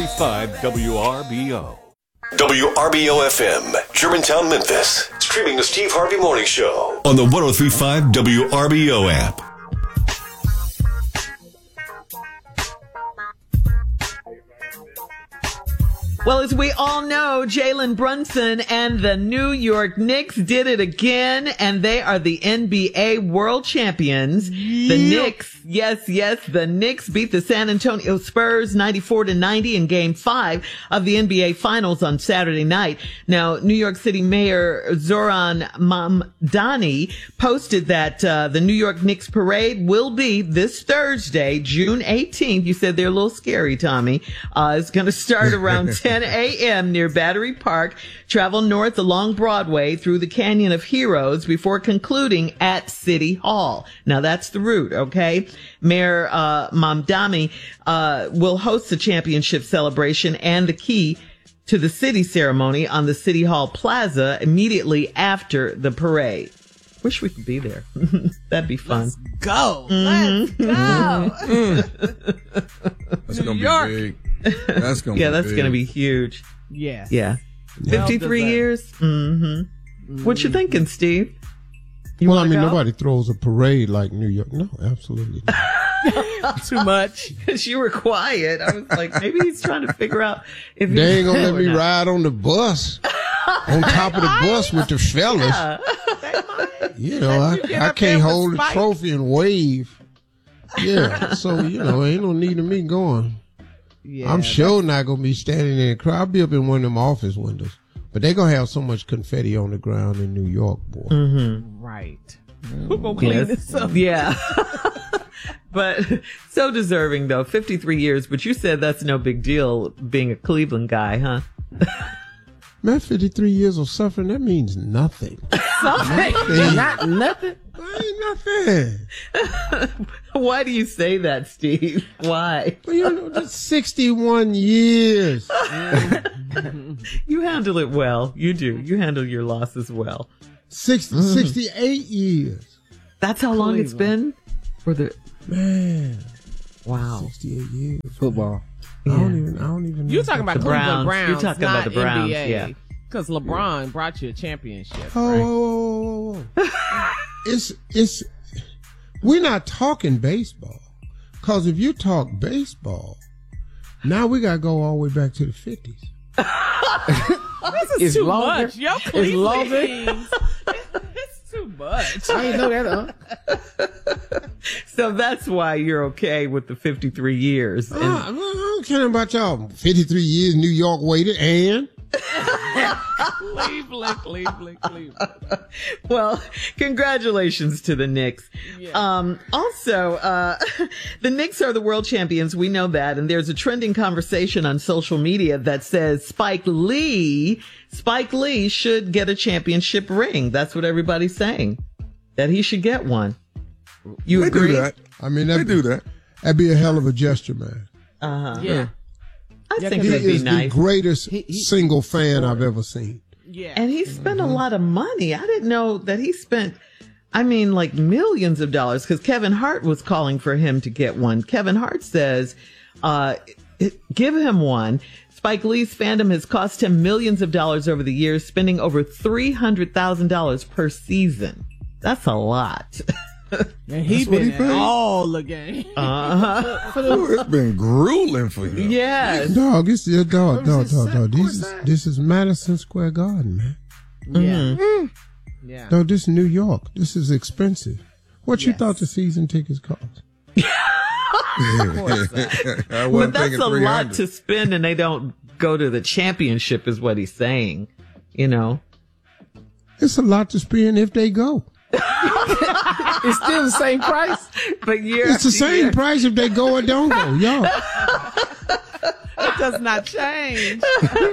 5 WRBO. WRBO FM, Germantown, Memphis. Streaming the Steve Harvey Morning Show on the 103.5 WRBO app. Well, as we all know, Jalen Brunson and the New York Knicks did it again, and they are the NBA world champions. The Knicks, yes, the Knicks beat the San Antonio Spurs 94-90 in Game 5 of the NBA Finals on Saturday night. Now, New York City Mayor Zoran Mamdani posted that the New York Knicks parade will be this Thursday, June 18th. You said they're a little scary, Tommy. It's going to start around 10 a.m. near Battery Park, travel north along Broadway through the Canyon of Heroes before concluding at City Hall. Now that's the route, okay? Mayor Mamdani will host the championship celebration and the key to the city ceremony on the City Hall Plaza immediately after the parade. Wish we could be there. That'd be fun. Let's go. Let's go. That's going to be big. That's going to be that's big. going to be huge. Yeah. Yeah. 53 years? Mm-hmm. What you thinking, Steve? Well, I mean, nobody throws a parade like New York. No, absolutely not. Too much. Because you were quiet. I was like, maybe he's trying to figure out if they ain't going to let me ride on the bus, on top of the bus with the fellas. Yeah. You know, I can't hold a trophy and wave. Yeah, so, you know, ain't no need of me going. Yeah, I'm sure not going to be standing in the crowd. I'll be up in one of them office windows. But they're going to have so much confetti on the ground in New York, boy. Mm-hmm. Right. Who's going to clean this up? Yeah. But so deserving, though. 53 years. But you said that's no big deal being a Cleveland guy, huh? Man, 53 years of suffering, that means nothing. Something? Not nothing? Ain't nothing. Why do you say that, Steve? Why? Well, you know, that's 61 years. You handle it well. You do. You handle your losses well. 68 years. That's how long it's been? For the Man. Wow. 68 years. Football. Yeah. I don't even know. You're talking about The Cleveland Browns. Browns. You're talking not about the Browns, NBA, yeah. Because LeBron brought you a championship. Oh, it's we're not talking baseball. Because if you talk baseball, now we got to go all the way back to the 50s. This is too much. Yo, Cleveland teams. It's too much. I didn't know that, So that's why you're okay with the 53 years. And I don't care about y'all. 53 years New York waited and... Cleveland. well, congratulations to the Knicks. Yeah. Also, the Knicks are the world champions. We know that. And there's a trending conversation on social media that says Spike Lee should get a championship ring. That's what everybody's saying. That he should get one. You agree? Do that. I mean, They do that. That'd be a hell of a gesture, man. Uh-huh. Yeah. I think He it'd be is the nice. greatest single fan I've ever seen. Yeah. And he spent a lot of money. I didn't know that he spent, like millions of dollars, because Kevin Hart was calling for him to get one. Kevin Hart says, give him one. Spike Lee's fandom has cost him millions of dollars over the years, spending over $300,000 per season. That's a lot. And he's been at all the game. It's been grueling for you. Yes. Dog, it's your dog. This is Madison Square Garden, man. Yeah. Yeah. No, this is New York. This is expensive. What you thought the season tickets cost? But that's a lot to spend, and they don't go to the championship, is what he's saying. You know? It's a lot to spend if they go. It's still the same price. But It's the same price if they go or don't go, y'all. It does not change.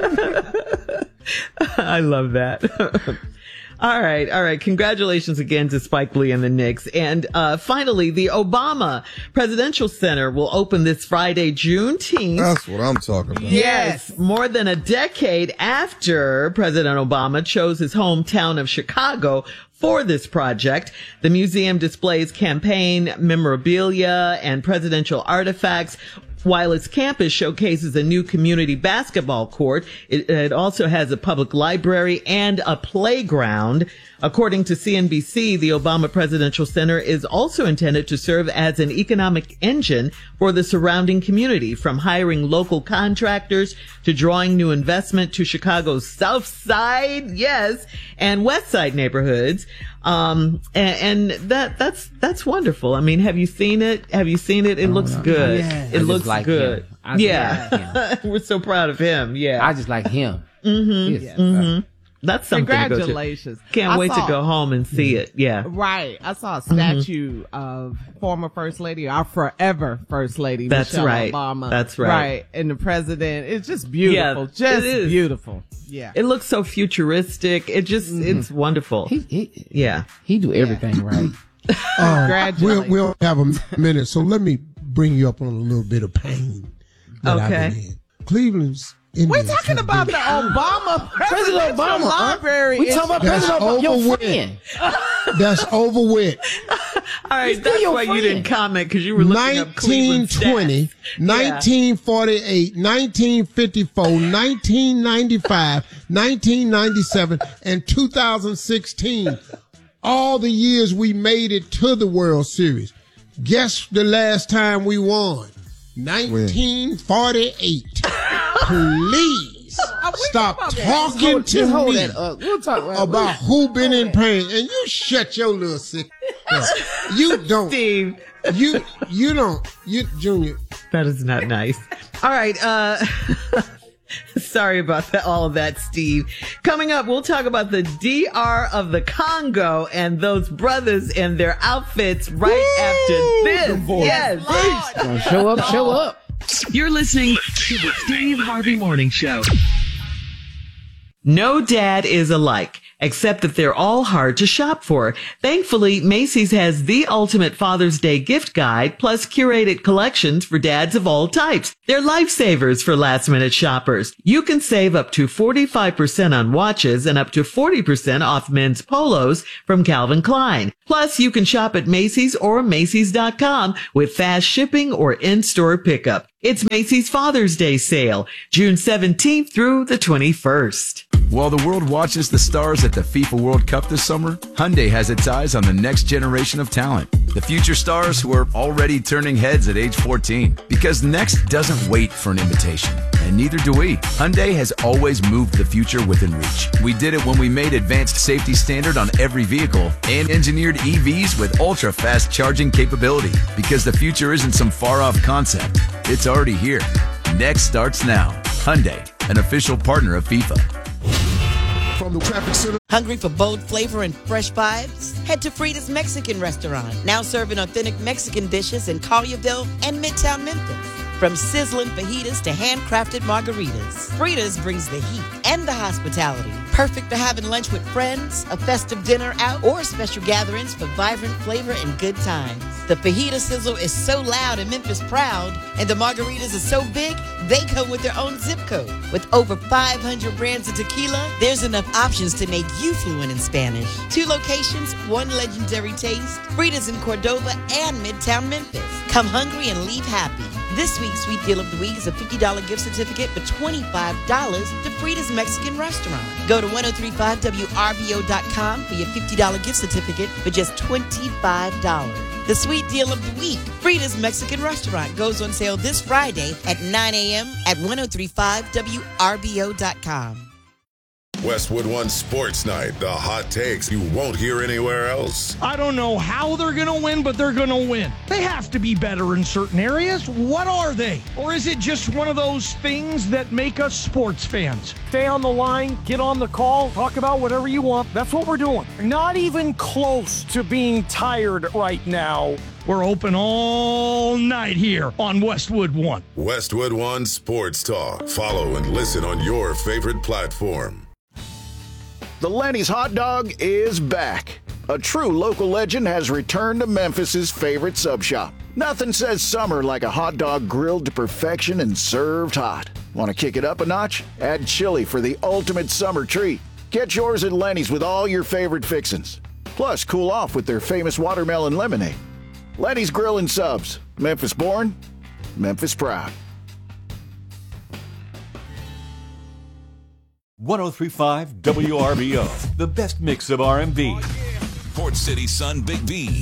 I love that. All right. Congratulations again to Spike Lee and the Knicks. And finally, the Obama Presidential Center will open this Friday, Juneteenth. That's what I'm talking about. Yes, more than a decade after President Obama chose his hometown of Chicago for this project. The museum displays campaign memorabilia and presidential artifacts, While its campus showcases a new community basketball court, it also has a public library and a playground. According to CNBC, the Obama Presidential Center is also intended to serve as an economic engine for the surrounding community, from hiring local contractors to drawing new investment to Chicago's South Side, yes, and West Side neighborhoods. And that's wonderful. I mean, have you seen it? It looks good. Yeah. It looks like good. Yeah. We're so proud of him. Yeah. I just like him. Mm-hmm. Yes. Mm-hmm. That's something Congratulations. to go to. Can't wait to go home and see it. Yeah. Right. I saw a statue of former First Lady, our forever First Lady, That's Michelle right. Obama. That's right. Right. And the president. It's just beautiful. Yeah, just it is. beautiful. Yeah. It looks so futuristic. It just, it's wonderful. He do everything right. Congratulations. We'll have a minute, so let me bring you up on a little bit of pain that I've been in. Cleveland's Indians. We're talking about the Obama President Obama library. We talking about President Obama, your friend. That's over with. All right, that's why you didn't comment, because you were looking up Cleveland 1920, 1948, 1954, 1995, 1997, and 2016. All the years we made it to the World Series. Guess the last time we won? 1948. Please stop talking to me We'll talk about who been in pain, and you shut your little sick. You don't, Steve. You don't. You Junior. That is not nice. All right. Sorry about all of that, Steve. Coming up, we'll talk about the DR of the Congo and those brothers and their outfits right after this. Yes. Show up. You're listening to the Steve Harvey Morning Show. No dad is alike, except that they're all hard to shop for. Thankfully, Macy's has the ultimate Father's Day gift guide, plus curated collections for dads of all types. They're lifesavers for last-minute shoppers. You can save up to 45% on watches and up to 40% off men's polos from Calvin Klein. Plus, you can shop at Macy's or Macy's.com with fast shipping or in-store pickup. It's Macy's Father's Day sale, June 17th through the 21st. While the world watches the stars at the FIFA World Cup this summer, Hyundai has its eyes on the next generation of talent. The future stars who are already turning heads at age 14. Because next doesn't wait for an invitation. And neither do we. Hyundai has always moved the future within reach. We did it when we made advanced safety standard on every vehicle and engineered EVs with ultra-fast charging capability. Because the future isn't some far-off concept. It's already here. Next starts now. Hyundai, an official partner of FIFA. From the traffic center. Hungry for bold flavor and fresh vibes? Head to Frida's Mexican Restaurant, now serving authentic Mexican dishes in Collierville and Midtown Memphis. From sizzling fajitas to handcrafted margaritas, Frida's brings the heat and the hospitality. Perfect for having lunch with friends, a festive dinner out, or special gatherings for vibrant flavor and good times. The fajita sizzle is so loud and Memphis proud, and the margaritas are so big, they come with their own zip code. With over 500 brands of tequila, there's enough options to make you fluent in Spanish. 2 locations, 1 legendary taste, Frida's in Cordova and Midtown Memphis. Come hungry and leave happy. This week's Sweet Deal of the Week is a $50 gift certificate for $25 to Frida's Mexican Restaurant. Go to 1035WRBO.com for your $50 gift certificate for just $25. The Sweet Deal of the Week, Frida's Mexican Restaurant, goes on sale this Friday at 9 a.m. at 1035WRBO.com. Westwood One Sports Night, the hot takes you won't hear anywhere else. I don't know how they're going to win, but they're going to win. They have to be better in certain areas. What are they? Or is it just one of those things that make us sports fans? Stay on the line, get on the call, talk about whatever you want. That's what we're doing. Not even close to being tired right now. We're open all night here on Westwood One. Westwood One Sports Talk. Follow and listen on your favorite platform. The Lenny's Hot Dog is back. A true local legend has returned to Memphis's favorite sub shop. Nothing says summer like a hot dog grilled to perfection and served hot. Want to kick it up a notch? Add chili for the ultimate summer treat. Get yours at Lenny's with all your favorite fixins'. Plus, cool off with their famous watermelon lemonade. Lenny's Grill and Subs. Memphis born, Memphis proud. 103.5 WRBO, the best mix of R&B. Port City Sun Big B.